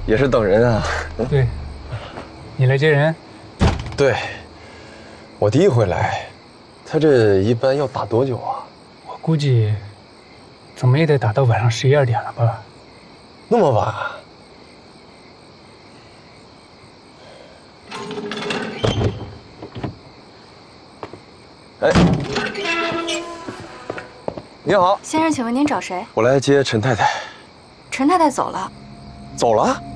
也是等人啊。 对，你来接人？ 对，我第一回来。他这一般要打多久啊？ 我估计，怎么也得打到晚上11、2点了吧？ 那么晚啊？哎，你好， 先生，请问您找谁？ 我来接陈太太。 陈太太走了。 走了？